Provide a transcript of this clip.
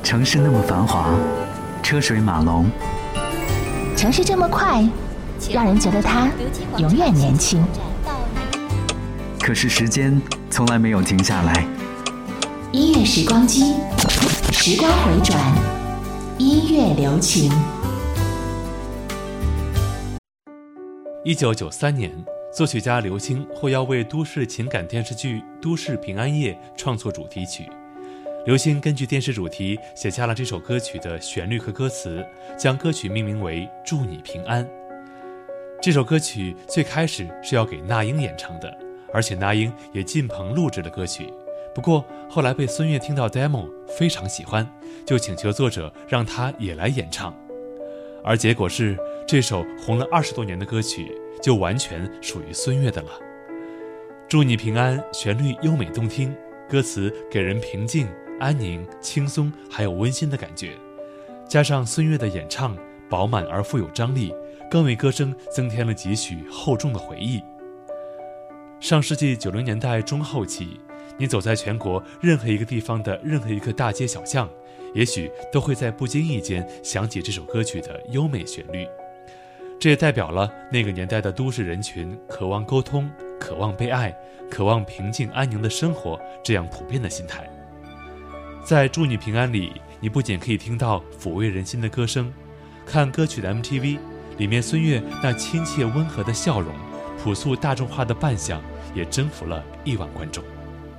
城市那么繁华，车水马龙， 城市这么快，让人觉得它永远年轻。 可是时间从来没有停下来。 音乐时光机，时光回转，音乐留情。 1993年，作曲家刘星获邀为都市情感电视剧《都市平安夜》创作主题曲。刘星根据电视主题写下了这首歌曲的旋律和歌词，将歌曲命名为《祝你平安》。这首歌曲最开始是要给那英演唱的，而且那英也进棚录制了歌曲。不过后来被孙悦听到 demo 非常喜欢，就请求作者让他也来演唱。而结果是，这首红了20多年的歌曲就完全属于孙悦的了。祝你平安，旋律优美动听，歌词给人平静、安宁、轻松还有温馨的感觉，加上孙悦的演唱饱满而富有张力，更为歌声增添了几许厚重的回忆。上世纪90年代中后期，你走在全国任何一个地方的任何一个大街小巷，也许都会在不经意间想起这首歌曲的优美旋律。这也代表了那个年代的都市人群渴望沟通、渴望被爱、渴望平静安宁的生活这样普遍的心态。在祝你平安里，你不仅可以听到抚慰人心的歌声，看歌曲的 MTV 里面孙悦那亲切温和的笑容，朴素大众化的扮相也征服了亿万观众。